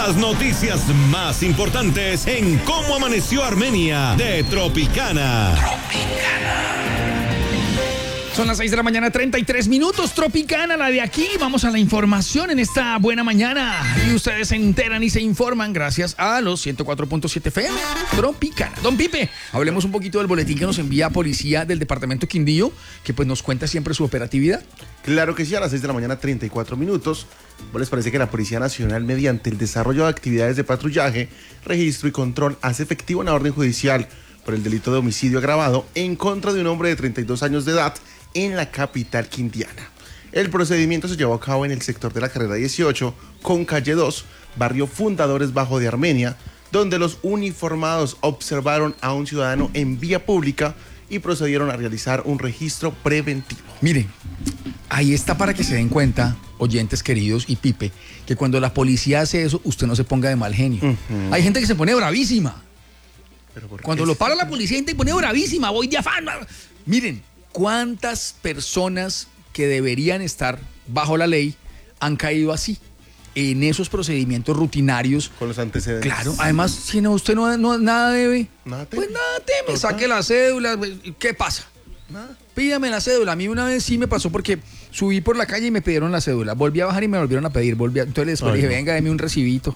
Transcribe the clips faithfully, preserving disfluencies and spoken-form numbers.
Las noticias más importantes en Cómo Amaneció Armenia de Tropicana. Tropicana. Son las seis de la mañana, treinta y tres minutos. Tropicana, la de aquí. Vamos a la información en esta buena mañana. Y ustedes se enteran y se informan gracias a los ciento cuatro punto siete F M. Tropicana. Don Pipe, hablemos un poquito del boletín que nos envía Policía del Departamento Quindío, que pues nos cuenta siempre su operatividad. Claro que sí, a las seis de la mañana, treinta y cuatro minutos. ¿No les parece que la Policía Nacional, mediante el desarrollo de actividades de patrullaje, registro y control, hace efectiva una orden judicial por el delito de homicidio agravado en contra de un hombre de treinta y dos años de edad en la capital quindiana? El procedimiento se llevó a cabo en el sector de la carrera dieciocho con calle dos, barrio Fundadores Bajo de Armenia, donde los uniformados observaron a un ciudadano en vía pública y procedieron a realizar un registro preventivo. Miren, ahí está para que se den cuenta, oyentes queridos y Pipe, que cuando la policía hace eso, usted no se ponga de mal genio. Uh-huh. Hay gente que se pone bravísima. ¿Pero por qué? Cuando lo para la policía, gente se pone bravísima, voy de afán. Miren, ¿cuántas personas que deberían estar bajo la ley han caído así? En esos procedimientos rutinarios. Con los antecedentes. Claro, además, si no, usted no, no nada debe, nada teme. pues nada teme, saque la cédula. ¿Qué pasa? Nada. Pídame la cédula. A mí una vez sí me pasó porque subí por la calle y me pidieron la cédula. Volví a bajar y me volvieron a pedir. Volví a... Entonces después Ay, dije, no. venga, deme un recibito.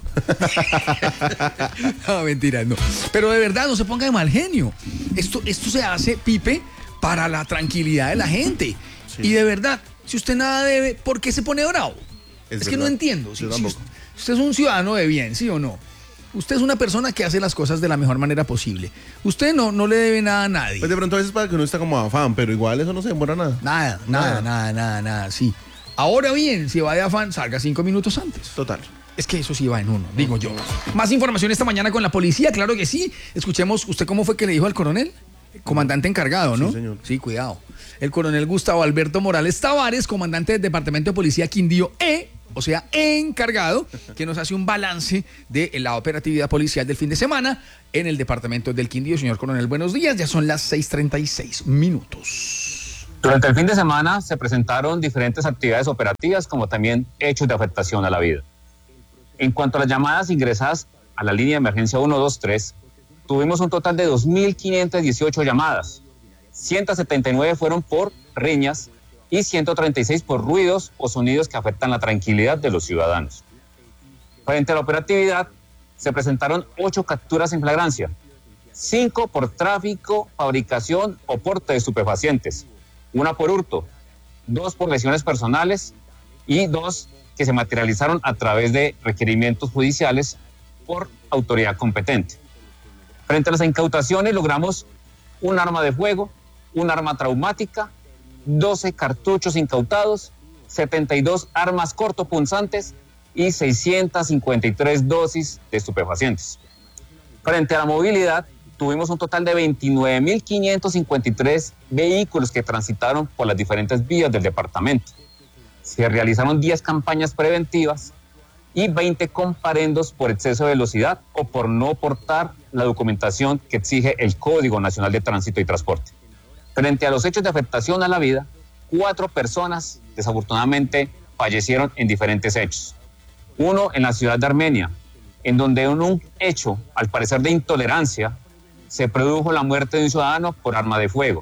No, mentira, no. Pero de verdad, no se ponga de mal genio. Esto, esto se hace, Pipe, para la tranquilidad de la gente. Sí. Y de verdad, si usted nada debe, ¿por qué se pone bravo? Es, es que no entiendo. Si, si usted es un ciudadano de bien, ¿sí o no? Usted es una persona que hace las cosas de la mejor manera posible. Usted no, no le debe nada a nadie. Pues de pronto a veces para que uno está como afán, pero igual eso no se demora nada. Nada, nada, nada, nada, nada, nada, sí. Ahora bien, si va de afán, salga cinco minutos antes. Total. Es que eso sí va en uno, digo yo. Más información esta mañana con la policía, claro que sí. Escuchemos, ¿usted cómo fue que le dijo al coronel? Comandante encargado, ¿no? Sí, señor. Sí, cuidado. El coronel Gustavo Alberto Morales Tavares, comandante del Departamento de Policía Quindío E, o sea, encargado, que nos hace un balance de la operatividad policial del fin de semana en el departamento del Quindío. Señor coronel, buenos días. Ya son las seis treinta y seis minutos. Durante el fin de semana se presentaron diferentes actividades operativas, como también hechos de afectación a la vida. En cuanto a las llamadas ingresadas a la línea de emergencia uno dos tres, tuvimos un total de dos mil quinientas dieciocho llamadas. ciento setenta y nueve fueron por riñas y ciento treinta y seis por ruidos o sonidos que afectan la tranquilidad de los ciudadanos. Frente a la operatividad, se presentaron ocho capturas en flagrancia, cinco por tráfico, fabricación o porte de estupefacientes, una por hurto, dos por lesiones personales y dos que se materializaron a través de requerimientos judiciales por autoridad competente. Frente a las incautaciones logramos un arma de fuego, un arma traumática, doce cartuchos incautados, setenta y dos armas cortopunzantes y seiscientas cincuenta y tres dosis de estupefacientes. Frente a la movilidad, tuvimos un total de veintinueve mil quinientos cincuenta y tres vehículos que transitaron por las diferentes vías del departamento. Se realizaron diez campañas preventivas y veinte comparendos por exceso de velocidad o por no portar la documentación que exige el Código Nacional de Tránsito y Transporte. Frente a los hechos de afectación a la vida, cuatro personas desafortunadamente fallecieron en diferentes hechos. Uno en la ciudad de Armenia, en donde en un hecho, al parecer de intolerancia, se produjo la muerte de un ciudadano por arma de fuego.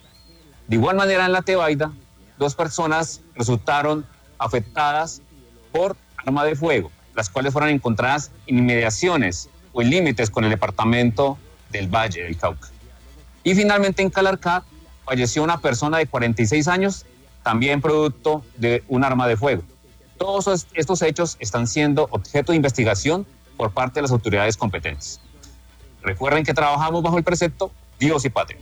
De igual manera en la Tebaida, dos personas resultaron afectadas por arma de fuego, las cuales fueron encontradas en inmediaciones o en límites con el departamento del Valle del Cauca. Y finalmente en Calarcá falleció una persona de cuarenta y seis años, también producto de un arma de fuego. Todos estos hechos están siendo objeto de investigación por parte de las autoridades competentes. Recuerden que trabajamos bajo el precepto Dios y Patria.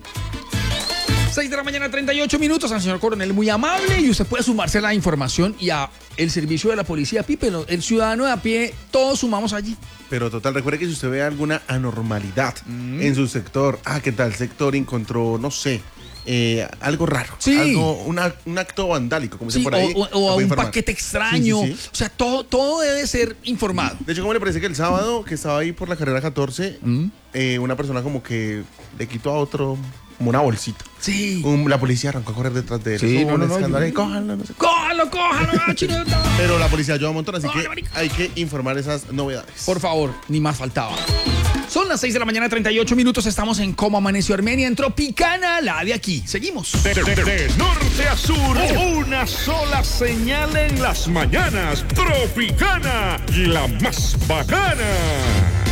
seis de la mañana, treinta y ocho minutos, al señor coronel, muy amable, y usted puede sumarse a la información y a el servicio de la policía, Pipe, el ciudadano de a pie, todos sumamos allí. Pero total, recuerde que si usted ve alguna anormalidad mm. en su sector, ah, que tal sector encontró, no sé, eh, algo raro, sí. algo, una, un acto vandálico, como sí, dicen por ahí. O, o, o un paquete extraño, sí, sí, sí. O sea, todo, todo debe ser informado. De hecho, ¿cómo le parece que el sábado, que estaba ahí por la carrera catorce, mm. eh, una persona como que le quitó a otro como una bolsita. Sí. Un- la policía arrancó a correr detrás de él. Sí, Hubo no, un no, no, escándalo yo- y cójanlo, no sé. ¡Cójalo, cójalo, ah, chineta! Pero la policía ayuda un montón, así Ay, que marica. hay que informar esas novedades. Por favor, ni más faltaba. Son las seis de la mañana, treinta y ocho minutos. Estamos en Cómo Amaneció Armenia, en Tropicana, la de aquí. Seguimos. De, de- de- de norte a sur, una sola señal en las mañanas. Tropicana, la más bacana.